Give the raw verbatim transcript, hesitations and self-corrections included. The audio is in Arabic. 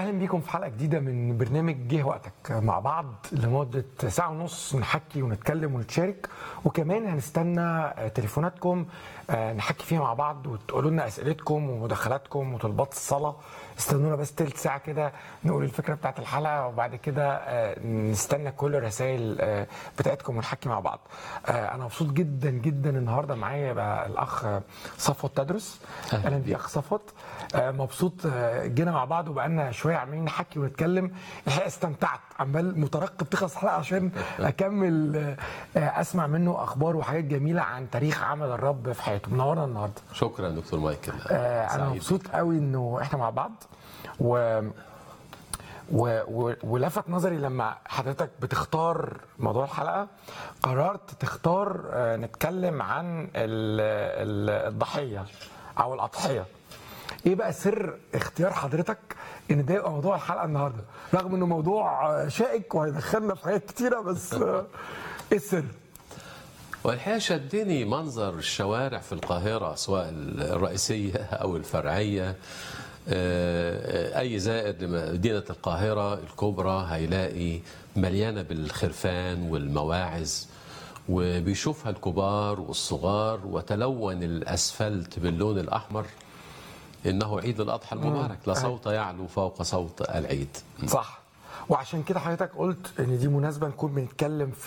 اهلا بيكم في حلقه جديده من برنامج جه وقتك، مع بعض لمده ساعه ونص نحكي ونتكلم ونتشارك، وكمان هنستنى تليفوناتكم نحكي فيها مع بعض وتقولوا لنا اسئلتكم ومداخلاتكم وطلبات الصلاه. استنونا بس تلت ساعه كده نقول الفكره بتاعت الحلقه، وبعد كده نستنى كل الرسائل بتاعتكم ونحكي مع بعض. انا مبسوط جدا جدا النهارده معايا بقى الاخ صفوت تدرس. اهلا بيك اخ صفوت، مبسوط جينا مع بعض وبقالنا شويه عمالين نحكي ونتكلم. الحقيقه استمتعت، عمال مترقب تخلص الحلقه عشان اكمل اسمع منه اخبار وحاجات جميله عن تاريخ عمل الرب في حياته. منورنا النهارده. شكرا دكتور مايكل. انا مبسوط قوي انه احنا مع بعض، و و... و... ولفت نظري لما حضرتك بتختار موضوع الحلقه قررت تختار نتكلم عن ال... ال... الضحيه او الاضحيه. ايه بقى سر اختيار حضرتك ان ده يبقى موضوع الحلقه النهارده، رغم انه موضوع شائك وهيدخلنا في حاجات كتيره، بس ايه السر؟ والحقيقه شدني منظر الشوارع في القاهره سواء الرئيسيه او الفرعيه. اي زائر لمدينه القاهره الكبرى هيلاقي مليانه بالخرفان والمواعظ، وبيشوفها الكبار والصغار، وتلون الاسفلت باللون الاحمر. انه عيد الاضحى المبارك، لا صوت يعلو فوق صوت العيد. صح. وعشان كده حضرتك قلت ان دي مناسبه نكون بنتكلم